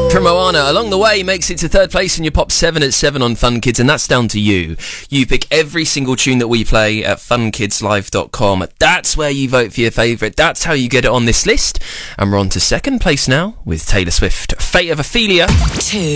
From Moana, Along the Way makes it to third place in your Pop 7 at 7 on Fun Kids, and that's down to you. You pick every single tune that we play at funkidslive.com. That's where you vote for your favourite. That's how you get it on this list. And we're on to second place now with Taylor Swift, Fate of Ophelia. 2.